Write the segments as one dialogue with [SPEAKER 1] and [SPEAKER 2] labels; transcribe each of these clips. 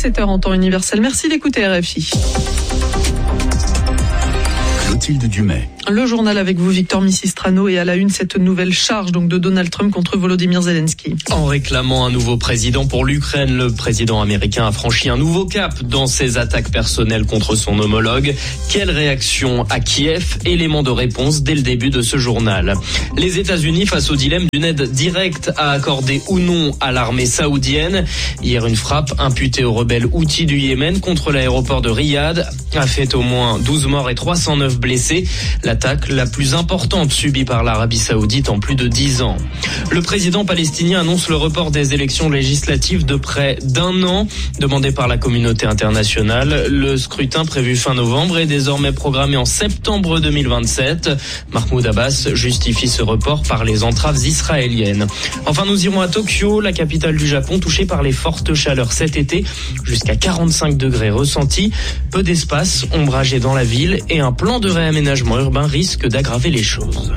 [SPEAKER 1] 17h en temps universel. Merci d'écouter RFI.
[SPEAKER 2] Clotilde Dumais.
[SPEAKER 1] Le journal avec vous, Victor Missistrano, et à la une, cette nouvelle charge donc de Donald Trump contre Volodymyr Zelensky.
[SPEAKER 3] En réclamant un nouveau président pour l'Ukraine, le président américain a franchi un nouveau cap dans ses attaques personnelles contre son homologue. Quelle réaction à Kiev? Élément de réponse dès le début de ce journal. Les États-Unis face au dilemme d'une aide directe à accorder ou non à l'armée saoudienne. Hier, une frappe imputée aux rebelles Houthis du Yémen contre l'aéroport de Riyad a fait au moins 12 morts et 309 blessés. L'attaque la plus importante subie par l'Arabie Saoudite en plus de 10 ans. Le président palestinien annonce le report des élections législatives de près d'1 an, demandé par la communauté internationale. Le scrutin prévu fin novembre est désormais programmé en septembre 2027. Mahmoud Abbas justifie ce report par les entraves israéliennes. Enfin, nous irons à Tokyo, la capitale du Japon, touchée par les fortes chaleurs cet été, jusqu'à 45 degrés ressentis. Peu d'espace ombragé dans la ville et un plan de réaménagement urbain risque d'aggraver les choses.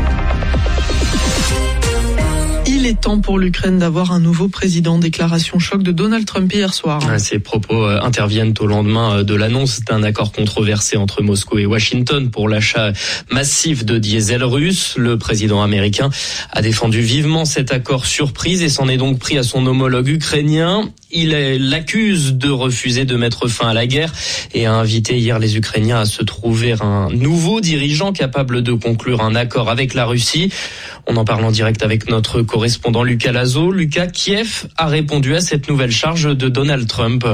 [SPEAKER 1] Il est temps pour l'Ukraine d'avoir un nouveau président. Déclaration choc de Donald Trump hier soir.
[SPEAKER 3] Ces propos interviennent au lendemain de l'annonce d'un accord controversé entre Moscou et Washington pour l'achat massif de diesel russe. Le président américain a défendu vivement cet accord surprise et s'en est donc pris à son homologue ukrainien. Il l'accuse de refuser de mettre fin à la guerre et a invité hier les Ukrainiens à se trouver un nouveau dirigeant capable de conclure un accord avec la Russie. On en parle en direct avec notre correspondant Lucas Lazo. Lucas, Kiev a répondu à cette nouvelle charge de Donald Trump.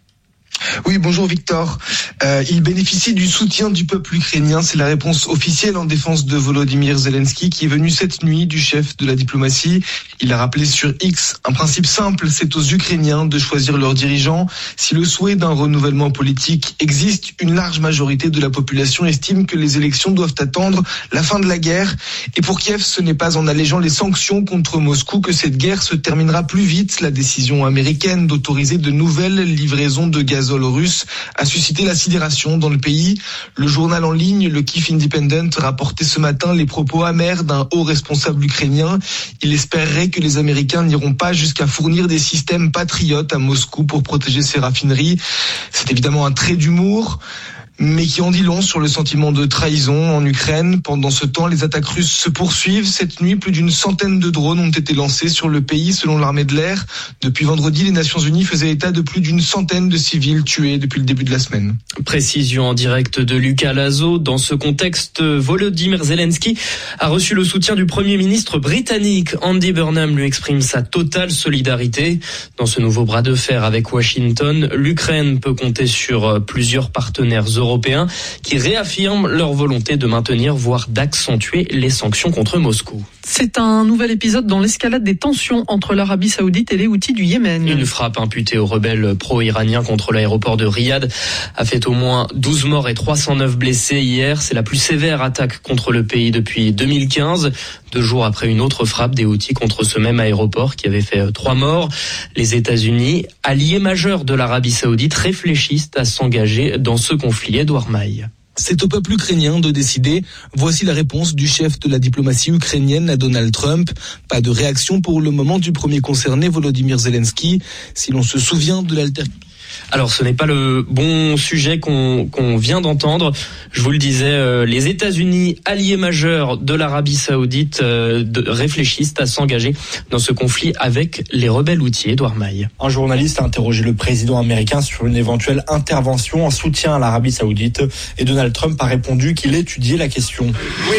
[SPEAKER 4] Oui, bonjour Victor. Il bénéficie du soutien du peuple ukrainien. C'est la réponse officielle en défense de Volodymyr Zelensky qui est venu cette nuit du chef de la diplomatie. Il a rappelé sur X un principe simple, c'est aux Ukrainiens de choisir leurs dirigeants. Si le souhait d'un renouvellement politique existe, une large majorité de la population estime que les élections doivent attendre la fin de la guerre. Et pour Kiev, ce n'est pas en allégeant les sanctions contre Moscou que cette guerre se terminera plus vite. La décision américaine d'autoriser de nouvelles livraisons de gazole russe a suscité la sidération dans le pays. Le journal en ligne, le Kyiv Independent, rapportait ce matin les propos amers d'un haut responsable ukrainien. Il espérerait que les Américains n'iront pas jusqu'à fournir des systèmes patriotes à Moscou pour protéger ses raffineries. C'est évidemment un trait d'humour, mais qui en dit long sur le sentiment de trahison en Ukraine. Pendant ce temps, les attaques russes se poursuivent. Cette nuit, plus d'une centaine de drones ont été lancés sur le pays selon l'armée de l'air. Depuis vendredi, les Nations Unies faisaient état de plus d'une centaine de civils tués depuis le début de la semaine.
[SPEAKER 3] Précision en direct de Lucas Lazo. Dans ce contexte, Volodymyr Zelensky a reçu le soutien du Premier ministre britannique. Andy Burnham lui exprime sa totale solidarité. Dans ce nouveau bras de fer avec Washington, l'Ukraine peut compter sur plusieurs partenaires européens qui réaffirment leur volonté de maintenir, voire d'accentuer les sanctions contre Moscou.
[SPEAKER 1] C'est un nouvel épisode dans l'escalade des tensions entre l'Arabie Saoudite et les Houthis du Yémen.
[SPEAKER 3] Une frappe imputée aux rebelles pro-iraniens contre l'aéroport de Riyad a fait au moins 12 morts et 309 blessés hier. C'est la plus sévère attaque contre le pays depuis 2015, 2 jours après une autre frappe des Houthis contre ce même aéroport qui avait fait 3 morts. Les États-Unis, alliés majeurs de l'Arabie Saoudite, réfléchissent à s'engager dans ce conflit. Édouard Maille.
[SPEAKER 5] C'est au peuple ukrainien de décider. Voici la réponse du chef de la diplomatie ukrainienne à Donald Trump. Pas de réaction pour le moment du premier concerné, Volodymyr Zelensky. Si l'on se souvient de l'altercation.
[SPEAKER 3] Alors, ce n'est pas le bon sujet qu'on vient d'entendre. Je vous le disais, les États-Unis, alliés majeurs de l'Arabie Saoudite, réfléchissent à s'engager dans ce conflit avec les rebelles Houthis. Édouard Maille.
[SPEAKER 6] Un journaliste a interrogé le président américain sur une éventuelle intervention en soutien à l'Arabie Saoudite et Donald Trump a répondu qu'il étudiait la question.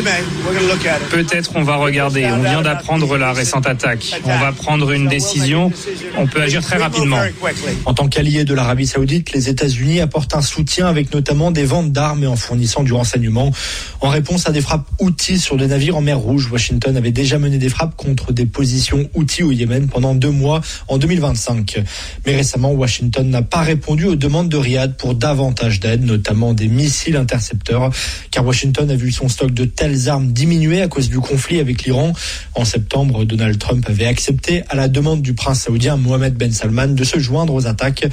[SPEAKER 7] Peut-être on va regarder. On vient d'apprendre la récente attaque. On va prendre une décision. On peut agir très rapidement.
[SPEAKER 6] En tant qu'allié de l'Arabie Saoudite, les États-Unis apportent un soutien avec notamment des ventes d'armes et en fournissant du renseignement. En réponse à des frappes Houthis sur des navires en mer Rouge, Washington avait déjà mené des frappes contre des positions Houthis au Yémen pendant 2 mois en 2025. Mais récemment, Washington n'a pas répondu aux demandes de Riyad pour davantage d'aide, notamment des missiles intercepteurs, car Washington a vu son stock de telles armes diminuer à cause du conflit avec l'Iran. En septembre, Donald Trump avait accepté, à la demande du prince saoudien Mohammed Ben Salman, de se joindre aux attaques avant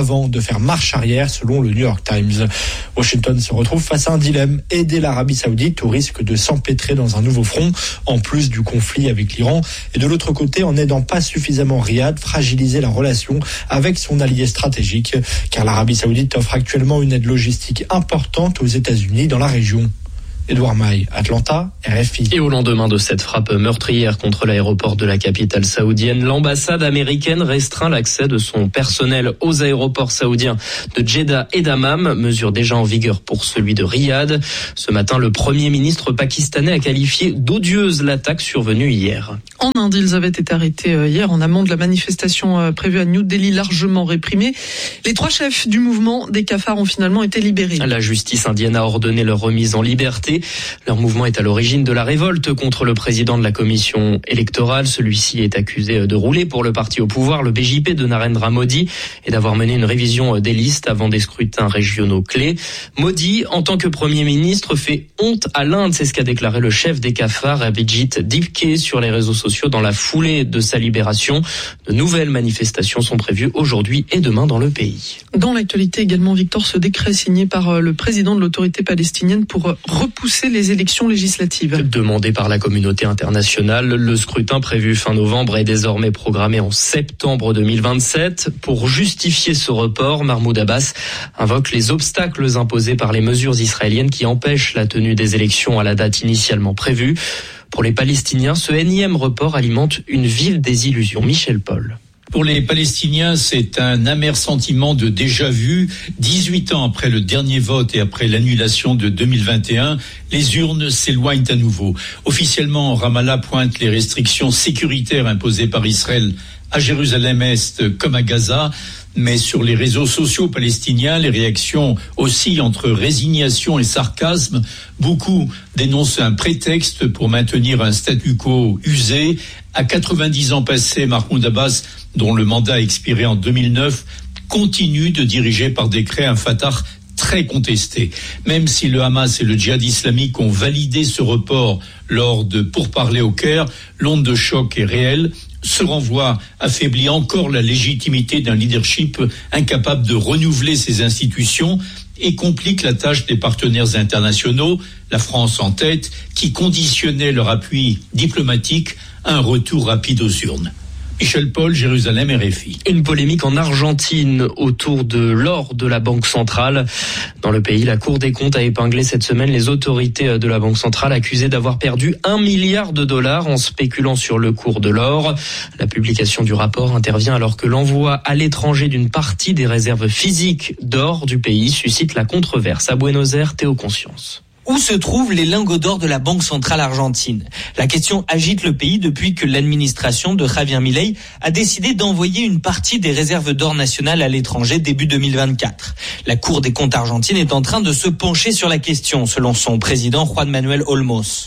[SPEAKER 6] avant de faire marche arrière, selon le New York Times. Washington se retrouve face à un dilemme, aider l'Arabie Saoudite au risque de s'empêtrer dans un nouveau front, en plus du conflit avec l'Iran, et de l'autre côté, en n'aidant pas suffisamment Riyad, fragiliser la relation avec son allié stratégique, car l'Arabie Saoudite offre actuellement une aide logistique importante aux États-Unis dans la région. Édouard Maille, Atlanta, RFI.
[SPEAKER 3] Et au lendemain de cette frappe meurtrière contre l'aéroport de la capitale saoudienne, l'ambassade américaine restreint l'accès de son personnel aux aéroports saoudiens de Jeddah et d'Hammam, mesure déjà en vigueur pour celui de Riyad. Ce matin, le Premier ministre pakistanais a qualifié d'odieuse l'attaque survenue hier.
[SPEAKER 1] En Inde, ils avaient été arrêtés hier en amont de la manifestation prévue à New Delhi, largement réprimée. Les 3 chefs du mouvement des cafards ont finalement été libérés.
[SPEAKER 3] La justice indienne a ordonné leur remise en liberté. Leur mouvement est à l'origine de la révolte contre le président de la commission électorale. Celui-ci est accusé de rouler pour le parti au pouvoir, le BJP de Narendra Modi, et d'avoir mené une révision des listes avant des scrutins régionaux clés. Modi, en tant que Premier ministre, fait honte à l'Inde. C'est ce qu'a déclaré le chef des cafards, Abhijit Dipke, sur les réseaux sociaux dans la foulée de sa libération. De nouvelles manifestations sont prévues aujourd'hui et demain dans le pays.
[SPEAKER 1] Dans l'actualité également, Victor, ce décret signé par le président de l'autorité palestinienne pour repousser les élections législatives.
[SPEAKER 3] Demandé par la communauté internationale, le scrutin prévu fin novembre est désormais programmé en septembre 2027. Pour justifier ce report, Mahmoud Abbas invoque les obstacles imposés par les mesures israéliennes qui empêchent la tenue des élections à la date initialement prévue. Pour les Palestiniens, ce énième report alimente une vive désillusion. Michel Paul.
[SPEAKER 8] Pour les Palestiniens, c'est un amer sentiment de déjà-vu. 18 ans après le dernier vote et après l'annulation de 2021, les urnes s'éloignent à nouveau. Officiellement, Ramallah pointe les restrictions sécuritaires imposées par Israël à Jérusalem-Est comme à Gaza. Mais sur les réseaux sociaux palestiniens, les réactions oscillent entre résignation et sarcasme. Beaucoup dénoncent un prétexte pour maintenir un statu quo usé. À 90 ans passés, Mahmoud Abbas, dont le mandat a expiré en 2009, continue de diriger par décret un Fatah très contesté. Même si le Hamas et le djihad islamique ont validé ce report lors de pourparlers au Caire, l'onde de choc est réelle. Ce renvoi affaiblit encore la légitimité d'un leadership incapable de renouveler ses institutions et complique la tâche des partenaires internationaux, la France en tête, qui conditionnait leur appui diplomatique à un retour rapide aux urnes. Michel Paul, Jérusalem, RFI.
[SPEAKER 3] Une polémique en Argentine autour de l'or de la Banque centrale. Dans le pays, la Cour des comptes a épinglé cette semaine les autorités de la Banque centrale accusées d'avoir perdu $1 milliard en spéculant sur le cours de l'or. La publication du rapport intervient alors que l'envoi à l'étranger d'une partie des réserves physiques d'or du pays suscite la controverse. À Buenos Aires, Théo Conscience.
[SPEAKER 9] Où se trouvent les lingots d'or de la Banque centrale argentine ? La question agite le pays depuis que l'administration de Javier Milei a décidé d'envoyer une partie des réserves d'or nationales à l'étranger début 2024. La Cour des comptes argentine est en train de se pencher sur la question, selon son président Juan Manuel Olmos.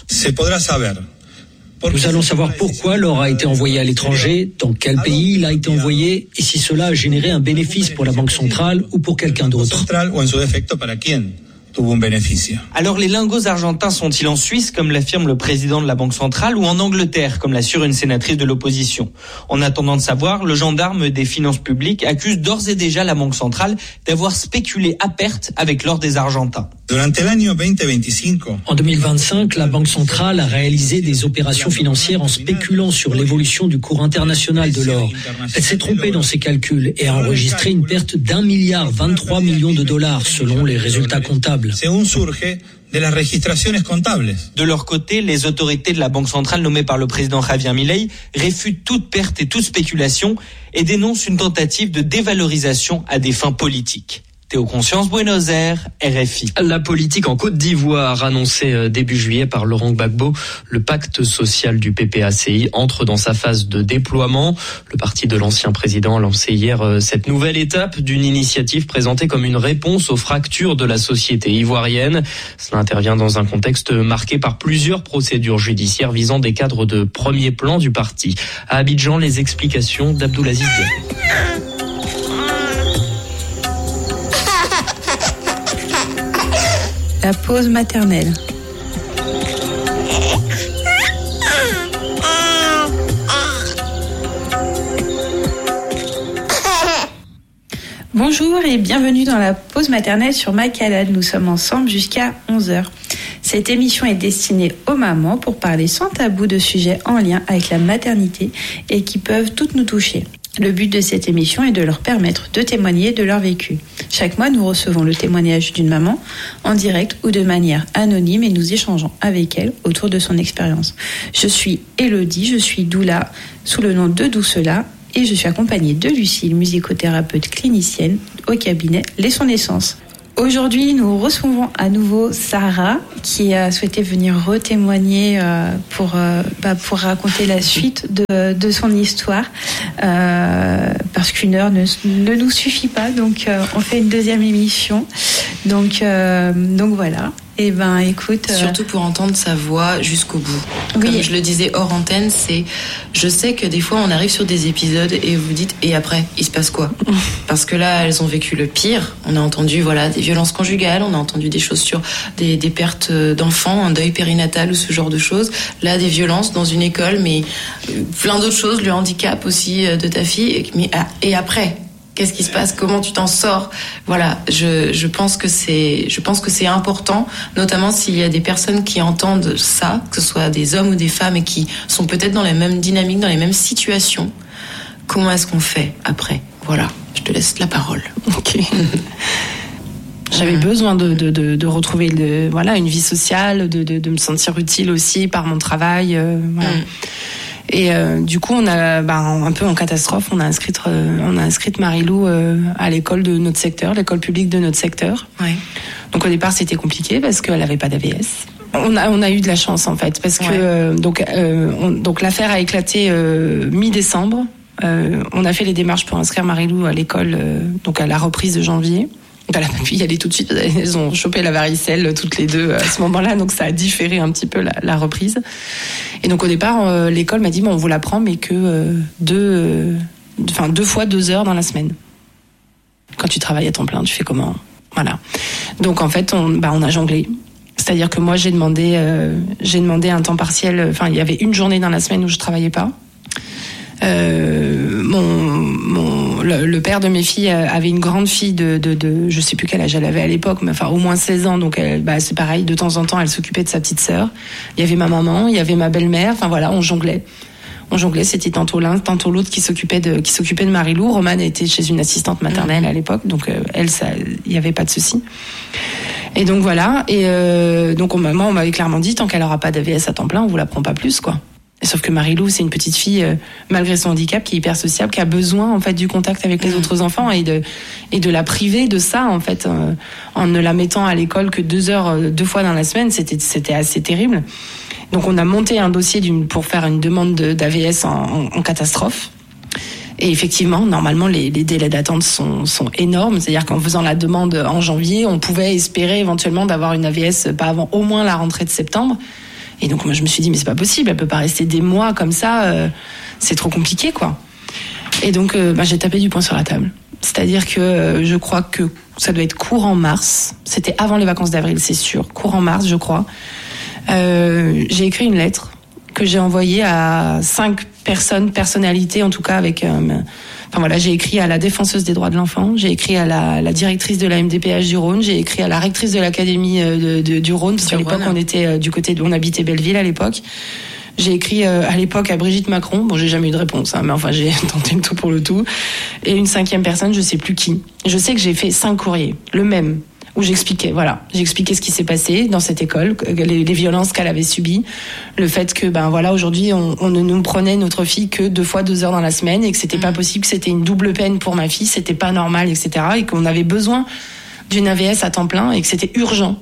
[SPEAKER 10] Nous allons savoir pourquoi l'or a été envoyé à l'étranger, dans quel pays il a été envoyé et si cela a généré un bénéfice pour la Banque centrale ou pour quelqu'un d'autre.
[SPEAKER 9] Alors les lingots argentins sont-ils en Suisse, comme l'affirme le président de la Banque centrale, ou en Angleterre, comme l'assure une sénatrice de l'opposition ? En attendant de savoir, le gendarme des finances publiques accuse d'ores et déjà la Banque centrale d'avoir spéculé à perte avec l'or des Argentins.
[SPEAKER 10] En 2025, la Banque centrale a réalisé des opérations financières en spéculant sur l'évolution du cours international de l'or. Elle s'est trompée dans ses calculs et a enregistré une perte d'1,23 milliard selon les résultats comptables.
[SPEAKER 9] De leur côté, les autorités de la Banque centrale nommées par le président Javier Milei réfutent toute perte et toute spéculation et dénoncent une tentative de dévalorisation à des fins politiques. Théo Conscience, Buenos Aires, RFI.
[SPEAKER 3] La politique en Côte d'Ivoire, annoncée début juillet par Laurent Gbagbo, le pacte social du PPACI entre dans sa phase de déploiement. Le parti de l'ancien président a lancé hier cette nouvelle étape d'une initiative présentée comme une réponse aux fractures de la société ivoirienne. Cela intervient dans un contexte marqué par plusieurs procédures judiciaires visant des cadres de premier plan du parti. À Abidjan, les explications d'Abdoulaziz Diaby.
[SPEAKER 11] La pause maternelle. Bonjour et bienvenue dans la pause maternelle sur MyCanal. Nous sommes ensemble jusqu'à 11h. Cette émission est destinée aux mamans pour parler sans tabou de sujets en lien avec la maternité et qui peuvent toutes nous toucher. Le but de cette émission est de leur permettre de témoigner de leur vécu. Chaque mois, nous recevons le témoignage d'une maman en direct ou de manière anonyme et nous échangeons avec elle autour de son expérience. Je suis Élodie, je suis doula sous le nom de Doucela et je suis accompagnée de Lucille, musicothérapeute clinicienne au cabinet Laissons Naissance. Aujourd'hui, nous recevons à nouveau Sarah qui a souhaité venir retémoigner pour raconter la suite de son histoire parce qu'une heure ne nous suffit pas, donc on fait une deuxième émission. Donc voilà. Eh ben, écoute.
[SPEAKER 12] Surtout pour entendre sa voix jusqu'au bout. Oui. Comme je le disais hors antenne, je sais que des fois on arrive sur des épisodes et vous dites, et après, il se passe quoi? Parce que là, elles ont vécu le pire. On a entendu, des violences conjugales, on a entendu des choses sur des pertes d'enfants, un deuil périnatal ou ce genre de choses. Là, des violences dans une école, mais plein d'autres choses, le handicap aussi de ta fille. Et après? Qu'est-ce qui se passe? Comment tu t'en sors? Voilà, je pense que c'est important, notamment s'il y a des personnes qui entendent ça, que ce soit des hommes ou des femmes et qui sont peut-être dans la même dynamique, dans les mêmes situations. Comment est-ce qu'on fait après? Voilà, je te laisse la parole.
[SPEAKER 13] Ok. J'avais besoin de retrouver une vie sociale, de me sentir utile aussi par mon travail. Voilà. Et du coup, on a un peu en catastrophe, on a inscrit Marie-Lou à l'école de notre secteur, l'école publique de notre secteur. Ouais. Donc au départ, c'était compliqué parce qu'elle avait pas d'AVS. On a eu de la chance en fait parce que donc l'affaire a éclaté mi-décembre. On a fait les démarches pour inscrire Marie-Lou à l'école donc à la reprise de janvier. Elle a pas pu y aller tout de suite. Elles ont chopé la varicelle toutes les deux à ce moment-là, donc ça a différé un petit peu la reprise. Et donc au départ, l'école m'a dit on vous la prend, mais que 2 fois 2 heures dans la semaine. Quand tu travailles à temps plein, tu fais comment? Voilà. Donc en fait, on a jonglé. C'est-à-dire que moi j'ai demandé un temps partiel. Enfin, il y avait une journée dans la semaine où je travaillais pas. Le père de mes filles avait une grande fille de je sais plus quel âge elle avait à l'époque, mais enfin au moins 16 ans, donc c'est pareil, de temps en temps elle s'occupait de sa petite sœur. Il y avait ma maman, il y avait ma belle-mère, enfin voilà, on jonglait, c'était tantôt l'un, tantôt l'autre qui s'occupait de Marie-Lou. Romane était chez une assistante maternelle à l'époque, donc elle, ça, il y avait pas de souci. Et donc voilà, et donc on m'avait clairement dit tant qu'elle aura pas d'AVS à temps plein, on vous la prend pas plus, quoi. Sauf que Marie-Lou, c'est une petite fille, malgré son handicap, qui est hyper sociable, qui a besoin, en fait, du contact avec les autres enfants et de la priver de ça, en fait, en ne la mettant à l'école que 2 heures, 2 fois dans la semaine. C'était assez terrible. Donc, on a monté un dossier pour faire une demande d'AVS en catastrophe. Et effectivement, normalement, les délais d'attente sont énormes. C'est-à-dire qu'en faisant la demande en janvier, on pouvait espérer éventuellement d'avoir une AVS pas avant au moins la rentrée de septembre. Et donc moi je me suis dit mais c'est pas possible, elle peut pas rester des mois comme ça, c'est trop compliqué quoi. Et donc j'ai tapé du poing sur la table. C'est-à-dire que je crois que ça doit être courant mars, c'était avant les vacances d'avril c'est sûr, courant mars je crois. J'ai écrit une lettre que j'ai envoyée à 5 personnalités en tout cas avec j'ai écrit à la défenseuse des droits de l'enfant, j'ai écrit à la directrice de la MDPH du Rhône, j'ai écrit à la rectrice de l'académie du Rhône, parce qu'à l'époque on était du côté on habitait Belleville à l'époque. J'ai écrit à l'époque à Brigitte Macron, bon j'ai jamais eu de réponse, mais enfin j'ai tenté le tout pour le tout. Et une 5e personne, je sais plus qui. Je sais que j'ai fait 5 courriers, le même, où j'expliquais ce qui s'est passé dans cette école, les violences qu'elle avait subies, le fait que aujourd'hui on ne nous prenait notre fille que 2 fois 2 heures dans la semaine et que c'était pas possible, que c'était une double peine pour ma fille, c'était pas normal, etc. et qu'on avait besoin d'une AVS à temps plein et que c'était urgent.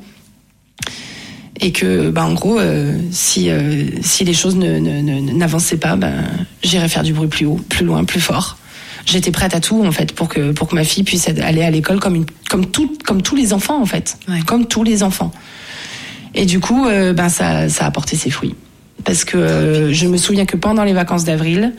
[SPEAKER 13] Et que en gros si les choses n'avançaient pas, j'irais faire du bruit plus haut, plus loin, plus fort. J'étais prête à tout en fait pour que ma fille puisse aller à l'école comme tous les enfants en fait, comme tous les enfants. Et du coup ça a porté ses fruits parce que je me souviens que pendant les vacances d'avril,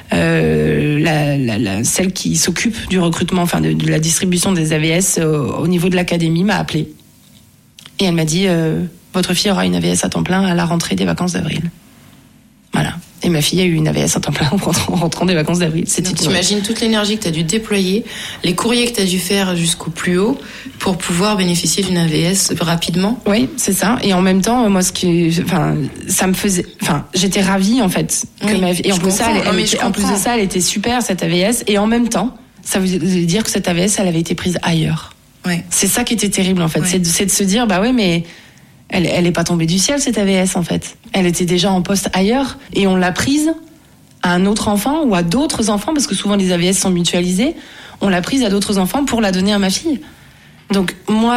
[SPEAKER 13] celle qui s'occupe du recrutement, enfin de la distribution des AVS au niveau de l'académie m'a appelée et elle m'a dit votre fille aura une AVS à temps plein à la rentrée des vacances d'avril. Voilà. Et ma fille a eu une AVS à temps plein en rentrant des vacances d'avril.
[SPEAKER 12] T'imagines toute l'énergie que tu as dû déployer, les courriers que tu as dû faire jusqu'au plus haut pour pouvoir bénéficier d'une AVS rapidement.
[SPEAKER 13] Oui, c'est ça. Et en même temps, moi, ça me faisait, j'étais ravie en fait. Et en plus de ça, elle était super cette AVS. Et en même temps, ça voulait dire que cette AVS, elle avait été prise ailleurs.
[SPEAKER 12] Ouais.
[SPEAKER 13] C'est ça qui était terrible en fait. Ouais. C'est de se dire, bah ouais, mais elle est pas tombée du ciel cette AVS en fait. Elle était déjà en poste ailleurs et on l'a prise à un autre enfant ou à d'autres enfants parce que souvent les AVS sont mutualisées. On l'a prise à d'autres enfants pour la donner à ma fille. Donc moi,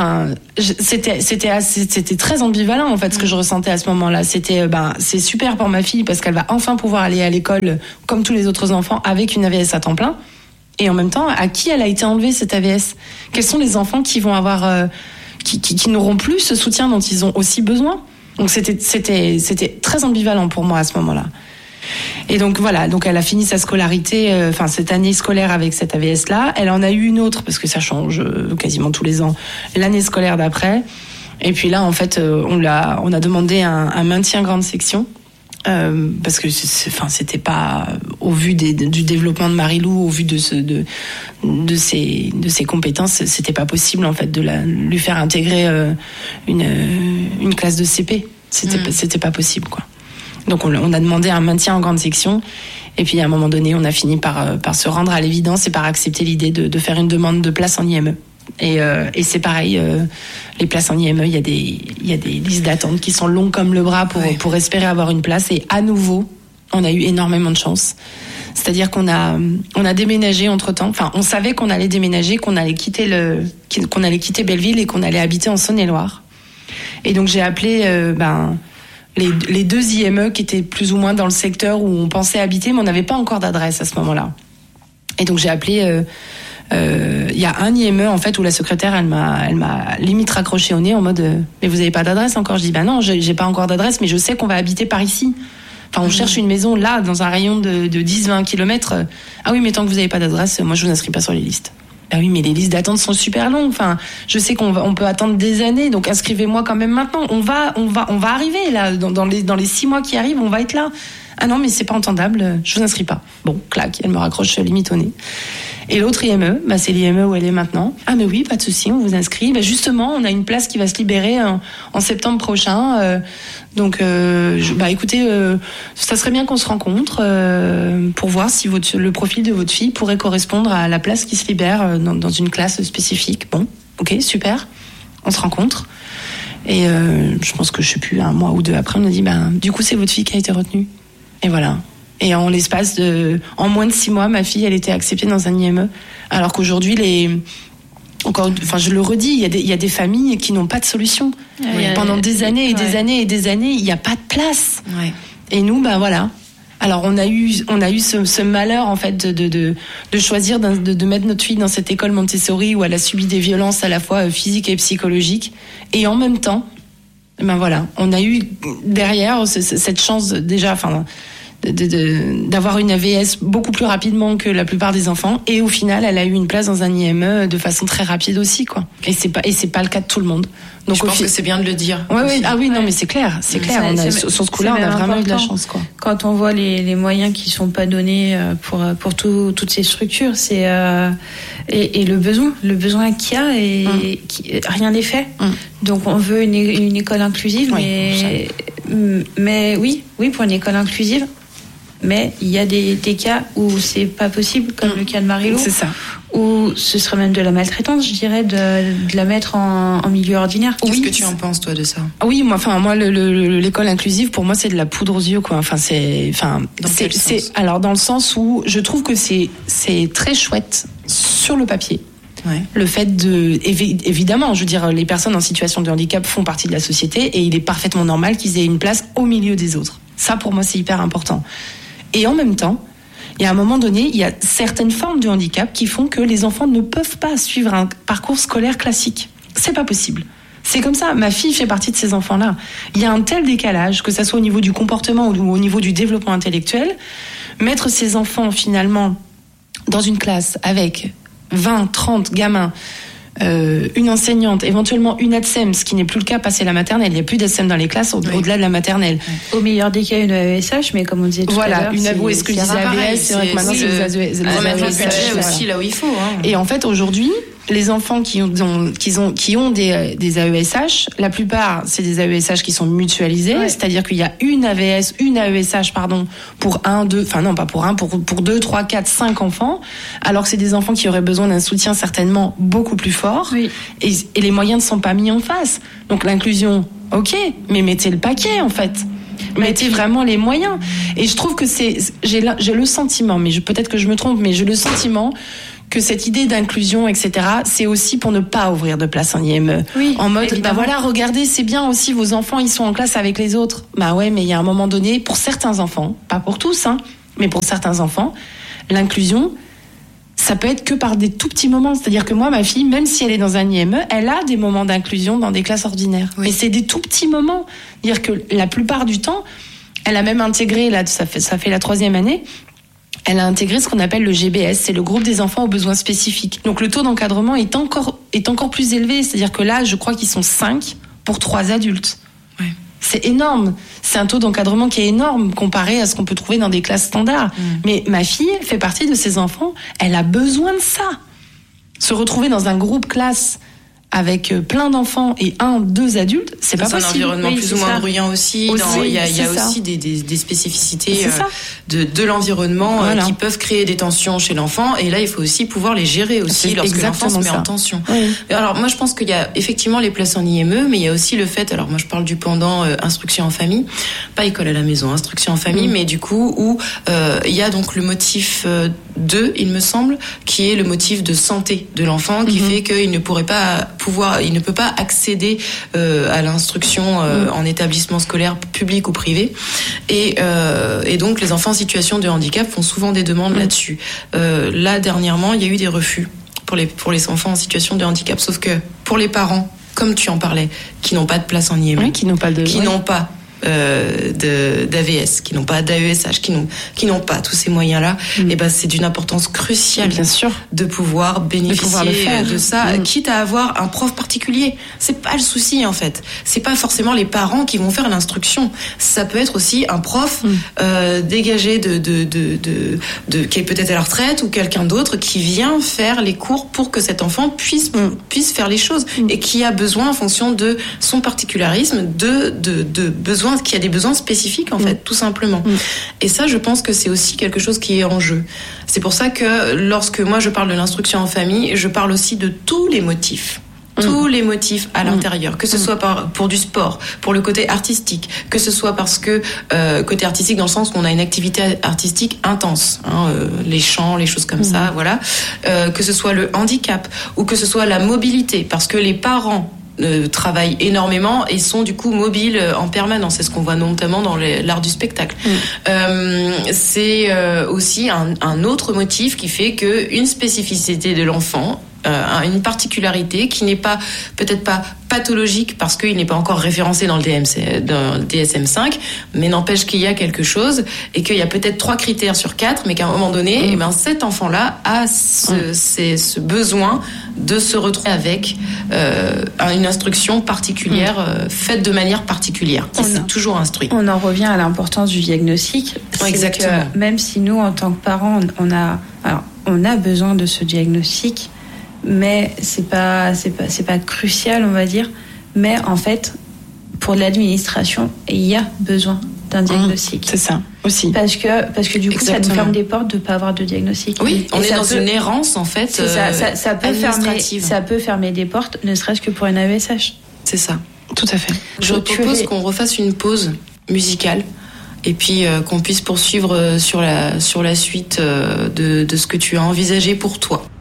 [SPEAKER 13] c'était très ambivalent en fait ce que je ressentais à ce moment-là. C'était c'est super pour ma fille parce qu'elle va enfin pouvoir aller à l'école comme tous les autres enfants avec une AVS à temps plein. Et en même temps, à qui elle a été enlevée cette AVS ? Quels sont les enfants qui vont avoir qui n'auront plus ce soutien dont ils ont aussi besoin. Donc c'était très ambivalent pour moi à ce moment-là. Et donc voilà, donc elle a fini sa scolarité, cette année scolaire avec cette AVS-là. Elle en a eu une autre parce que ça change quasiment tous les ans. L'année scolaire d'après. Et puis là, en fait, on a demandé un maintien grande section. Parce que c'était pas au vu du développement de Marie-Lou, au vu de ses compétences, c'était pas possible en fait de lui faire intégrer une classe de CP. C'était pas possible quoi. Donc on a demandé un maintien en grande section et puis à un moment donné on a fini par se rendre à l'évidence et par accepter l'idée de faire une demande de place en IME. Et c'est pareil, les places en IME, il y a des listes d'attente qui sont longues comme le bras pour espérer avoir une place. Et à nouveau, on a eu énormément de chance. C'est-à-dire qu'on a déménagé entre-temps. Enfin, on savait qu'on allait déménager, qu'on allait quitter Belleville et qu'on allait habiter en Saône-et-Loire. Et donc j'ai appelé les deux IME qui étaient plus ou moins dans le secteur où on pensait habiter, mais on n'avait pas encore d'adresse à ce moment-là. Et donc j'ai appelé. Y a un IME en fait où la secrétaire elle m'a limite raccroché au nez en mode mais vous avez pas d'adresse encore? Je dis bah non, j'ai pas encore d'adresse, mais je sais qu'on va habiter par ici. Enfin on cherche une maison là dans un rayon de 10-20 km. Ah oui, mais tant que vous avez pas d'adresse, moi je vous inscris pas sur les listes. Ah oui, mais les listes d'attente sont super longues. Enfin, je sais qu'on peut attendre des années, donc inscrivez-moi quand même maintenant. On va arriver là dans les 6 mois qui arrivent, on va être là. Ah non, mais c'est pas entendable, je vous inscris pas. Bon, clac, elle me raccroche limite au nez. Et l'autre IME, c'est l'IME où elle est maintenant. Ah mais oui, pas de souci, on vous inscrit. Justement, on a une place qui va se libérer en septembre prochain. Donc, écoutez, ça serait bien qu'on se rencontre pour voir si le profil de votre fille pourrait correspondre à la place qui se libère dans une classe spécifique. Bon, ok, super, on se rencontre. Et je pense que je sais plus, 1 mois ou 2 après, on a dit, du coup, c'est votre fille qui a été retenue. Et voilà. Et en moins de 6 mois, ma fille, elle était acceptée dans un IME. Alors qu'aujourd'hui, je le redis, il y a des familles qui n'ont pas de solution. Pendant des années et des années et des années, il n'y a pas de place. Ouais. Et nous, voilà. Alors on a eu ce malheur en fait de choisir de mettre notre fille dans cette école Montessori où elle a subi des violences à la fois physiques et psychologiques. Et en même temps, on a eu derrière cette chance déjà, d'avoir une AVS beaucoup plus rapidement que la plupart des enfants, et au final elle a eu une place dans un IME de façon très rapide aussi quoi. Et c'est pas le cas de tout le monde. Donc
[SPEAKER 12] je pense que c'est bien de le dire.
[SPEAKER 13] Non mais c'est clair. Sur ce coup-là on a vraiment eu de la chance quoi.
[SPEAKER 11] Quand on voit les moyens qui sont pas donnés pour toutes ces structures, c'est et le besoin qu'il y a et rien n'est fait. Donc on veut une école inclusive, mais oui pour une école inclusive. Mais il y a des cas où c'est pas possible, comme le cas de Marie-Lou.
[SPEAKER 13] C'est ça.
[SPEAKER 11] Ou ce serait même de la maltraitance, je dirais, de la mettre en milieu ordinaire.
[SPEAKER 12] Qu'est-ce que tu en penses, toi, de ça?
[SPEAKER 13] Oui, moi, l'école inclusive, pour moi, c'est de la poudre aux yeux, quoi. Alors, dans le sens où je trouve que c'est très chouette sur le papier. Ouais. Le fait évidemment, je veux dire, les personnes en situation de handicap font partie de la société et il est parfaitement normal qu'ils aient une place au milieu des autres. Ça, pour moi, c'est hyper important. Et en même temps, il y a un moment donné, il y a certaines formes de handicap qui font que les enfants ne peuvent pas suivre un parcours scolaire classique. C'est pas possible. C'est comme ça. Ma fille fait partie de ces enfants-là. Il y a un tel décalage, que ça soit au niveau du comportement ou au niveau du développement intellectuel. Mettre ces enfants, finalement, dans une classe avec 20, 30 gamins une enseignante, éventuellement une ATSEM, ce qui n'est plus le cas passé la maternelle. Il n'y a plus d'ATSEM dans les classes au-delà de la maternelle.
[SPEAKER 11] Au meilleur des cas, une AESH, mais comme on disait tout à l'heure,
[SPEAKER 13] une AESH, ce que je disais ABS, c'est vrai que maintenant c'est les
[SPEAKER 12] AESH aussi là où il faut.
[SPEAKER 13] Et en fait, aujourd'hui, les enfants qui ont des AESH, la plupart, c'est des AESH qui sont mutualisés, c'est-à-dire qu'il y a une AVS, une AESH, pour 2, 3, 4, 5 enfants, alors que c'est des enfants qui auraient besoin d'un soutien certainement beaucoup plus fort, et les moyens ne sont pas mis en face. Donc l'inclusion, ok, mais mettez le paquet, en fait. Mettez vraiment les moyens. Et je trouve que j'ai le sentiment, mais peut-être que je me trompe, mais j'ai le sentiment que cette idée d'inclusion, etc., c'est aussi pour ne pas ouvrir de place en IME. En mode, regardez, c'est bien aussi, vos enfants, ils sont en classe avec les autres. Bah ouais, mais il y a un moment donné, pour certains enfants, pas pour tous, mais pour certains enfants, l'inclusion, ça peut être que par des tout petits moments. C'est-à-dire que moi, ma fille, même si elle est dans un IME, elle a des moments d'inclusion dans des classes ordinaires. Et c'est des tout petits moments. C'est-à-dire que la plupart du temps, elle a même intégré, là, ça fait la 3e année, elle a intégré ce qu'on appelle le GBS, c'est le groupe des enfants aux besoins spécifiques. Donc le taux d'encadrement est encore plus élevé, c'est-à-dire que là, je crois qu'ils sont 5 pour 3 adultes. C'est énorme. C'est un taux d'encadrement qui est énorme comparé à ce qu'on peut trouver dans des classes standards. Mais ma fille fait partie de ces enfants, elle a besoin de ça. Se retrouver dans un groupe classe avec plein d'enfants et 2 adultes, c'est pas possible.
[SPEAKER 12] C'est un environnement plus ou moins bruyant aussi. Il y a aussi des spécificités de l'environnement qui peuvent créer des tensions chez l'enfant. Et là, il faut aussi pouvoir les gérer aussi lorsque l'enfant se met en tension. Alors moi, je pense qu'il y a effectivement les places en IME, mais il y a aussi le fait, alors moi je parle du pendant instruction en famille, pas école à la maison, instruction en famille, mais du coup où il y a donc le motif 2, il me semble, qui est le motif de santé de l'enfant, qui fait qu'il ne pourrait pas il ne peut pas accéder à l'instruction en établissement scolaire public ou privé, et donc les enfants en situation de handicap font souvent des demandes là-dessus. Là dernièrement, il y a eu des refus pour les enfants en situation de handicap, sauf que pour les parents, comme tu en parlais, qui n'ont pas de place en IME, qui n'ont pas d'AVS, qui n'ont pas d'AESH, qui n'ont pas tous ces moyens-là, et ben c'est d'une importance cruciale, bien sûr, de pouvoir bénéficier de ça, quitte à avoir un prof particulier. C'est pas le souci en fait. C'est pas forcément les parents qui vont faire l'instruction. Ça peut être aussi un prof dégagé qui est peut-être à la retraite, ou quelqu'un d'autre qui vient faire les cours pour que cet enfant puisse faire les choses, et qui a besoin, en fonction de son particularisme, de besoins, qui a des besoins spécifiques en fait, tout simplement. Et ça, je pense que c'est aussi quelque chose qui est en jeu. C'est pour ça que lorsque moi je parle de l'instruction en famille, je parle aussi de tous les motifs. Tous les motifs à l'intérieur, que ce soit pour du sport, pour le côté artistique, que ce soit parce que côté artistique dans le sens qu'on a une activité artistique intense, les chants, les choses comme ça, voilà, que ce soit le handicap, ou que ce soit la mobilité, parce que les parents travaillent énormément et sont du coup mobiles en permanence. C'est ce qu'on voit notamment dans l'art du spectacle. C'est aussi un autre motif qui fait qu'une spécificité de l'enfant, une particularité qui n'est pas, peut-être pas pathologique parce qu'il n'est pas encore référencé dans le DSM-5, mais n'empêche qu'il y a quelque chose et qu'il y a peut-être 3 critères sur 4, mais qu'à un moment donné, cet enfant-là a ce besoin de se retrouver avec une instruction particulière, faite de manière particulière, qui s'est toujours instruit.
[SPEAKER 11] On en revient à l'importance du diagnostic.
[SPEAKER 12] Exactement.
[SPEAKER 11] Que même si nous, en tant que parents, on a besoin de ce diagnostic, mais c'est pas crucial, on va dire. Mais en fait, pour l'administration, il y a besoin d'un diagnostic.
[SPEAKER 13] C'est ça aussi.
[SPEAKER 11] Parce que du coup, ça nous ferme des portes de pas avoir de diagnostic.
[SPEAKER 12] Oui, on est dans une errance en fait.
[SPEAKER 11] Ça peut fermer des portes, ne serait-ce que pour une AESH.
[SPEAKER 12] C'est ça.
[SPEAKER 13] Tout à fait.
[SPEAKER 12] Je propose qu'on refasse une pause musicale. Et puis qu'on puisse poursuivre sur la suite de ce que tu as envisagé pour toi.